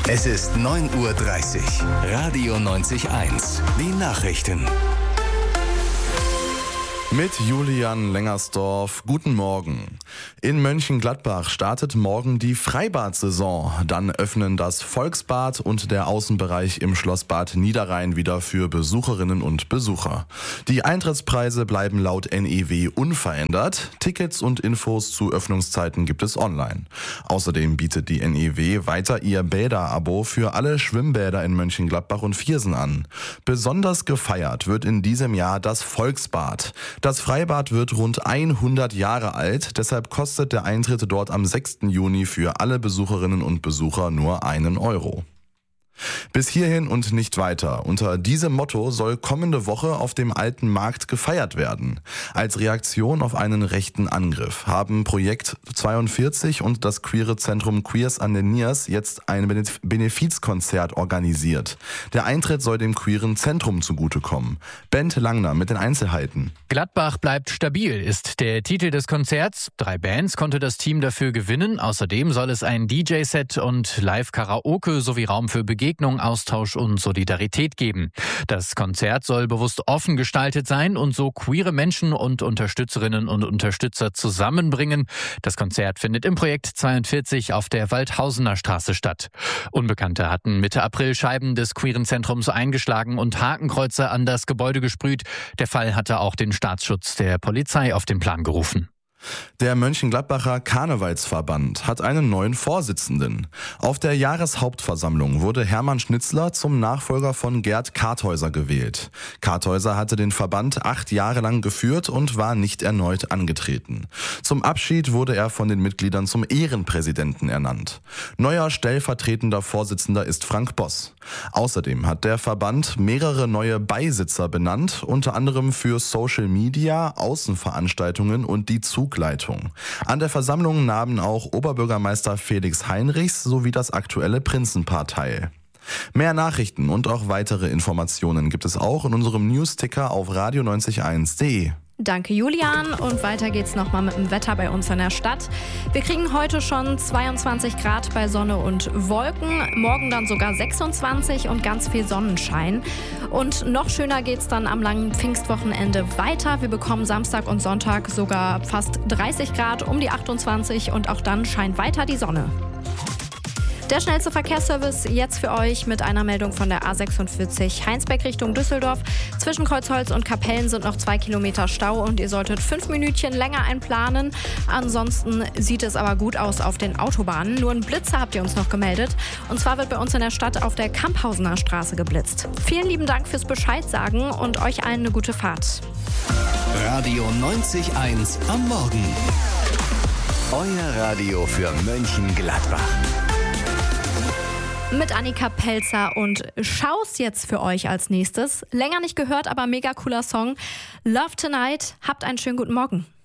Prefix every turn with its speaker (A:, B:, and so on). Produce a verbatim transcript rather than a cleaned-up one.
A: Es ist neun Uhr dreißig. Radio neunzig eins. Die Nachrichten.
B: Mit Julian Lengersdorf. Guten Morgen. In Mönchengladbach startet morgen die Freibad-Saison. Dann öffnen das Volksbad und der Außenbereich im Schlossbad Niederrhein wieder für Besucherinnen und Besucher. Die Eintrittspreise bleiben laut N E W unverändert. Tickets und Infos zu Öffnungszeiten gibt es online. Außerdem bietet die N E W weiter ihr Bäder-Abo für alle Schwimmbäder in Mönchengladbach und Viersen an. Besonders gefeiert wird in diesem Jahr das Volksbad. Das Freibad wird rund hundert Jahre alt, deshalb kostet der Eintritt dort am sechsten Juni für alle Besucherinnen und Besucher nur einen Euro. Bis hierhin und nicht weiter. Unter diesem Motto soll kommende Woche auf dem Alten Markt gefeiert werden. Als Reaktion auf einen rechten Angriff haben Projekt zweiundvierzig und das queere Zentrum Queers an den Niers jetzt ein Benefizkonzert organisiert. Der Eintritt soll dem queeren Zentrum zugutekommen. Bent Langner mit den Einzelheiten.
C: Gladbach bleibt stabil ist der Titel des Konzerts. Drei Bands konnte das Team dafür gewinnen. Außerdem soll es ein D J-Set und Live-Karaoke sowie Raum für Begegnung, Austausch und Solidarität geben. Das Konzert soll bewusst offen gestaltet sein und so queere Menschen und Unterstützerinnen und Unterstützer zusammenbringen. Das Konzert findet im Projekt zweiundvierzig auf der Waldhausener Straße statt. Unbekannte hatten Mitte April Scheiben des queeren Zentrums eingeschlagen und Hakenkreuze an das Gebäude gesprüht. Der Fall hatte auch den Staatsschutz der Polizei auf den Plan gerufen.
B: Der Mönchengladbacher Karnevalsverband hat einen neuen Vorsitzenden. Auf der Jahreshauptversammlung wurde Hermann Schnitzler zum Nachfolger von Gerd Karthäuser gewählt. Karthäuser hatte den Verband acht Jahre lang geführt und war nicht erneut angetreten. Zum Abschied wurde er von den Mitgliedern zum Ehrenpräsidenten ernannt. Neuer stellvertretender Vorsitzender ist Frank Boss. Außerdem hat der Verband mehrere neue Beisitzer benannt, unter anderem für Social Media, Außenveranstaltungen und die Zug Leitung. An der Versammlung nahmen auch Oberbürgermeister Felix Heinrichs sowie das aktuelle Prinzenpaar teil. Mehr Nachrichten und auch weitere Informationen gibt es auch in unserem Newsticker auf radio neunzig eins punkt de.
D: Danke Julian und weiter geht's nochmal mit dem Wetter bei uns in der Stadt. Wir kriegen heute schon zweiundzwanzig Grad bei Sonne und Wolken, morgen dann sogar sechsundzwanzig und ganz viel Sonnenschein. Und noch schöner geht's dann am langen Pfingstwochenende weiter. Wir bekommen Samstag und Sonntag sogar fast dreißig Grad, um die achtundzwanzig und auch dann scheint weiter die Sonne. Der schnellste Verkehrsservice jetzt für euch mit einer Meldung von der A sechsundvierzig Heinsberg Richtung Düsseldorf. Zwischen Kreuzholz und Kapellen sind noch zwei Kilometer Stau und ihr solltet fünf Minütchen länger einplanen. Ansonsten sieht es aber gut aus auf den Autobahnen. Nur ein Blitzer habt ihr uns noch gemeldet. Und zwar wird bei uns in der Stadt auf der Kamphausener Straße geblitzt. Vielen lieben Dank fürs Bescheid sagen und euch allen eine gute Fahrt.
A: Radio neunzig eins am Morgen. Euer Radio für Mönchengladbach.
D: Mit Annika Pelzer und Schaus jetzt für euch als nächstes. Länger nicht gehört, aber mega cooler Song. Love Tonight. Habt einen schönen guten Morgen.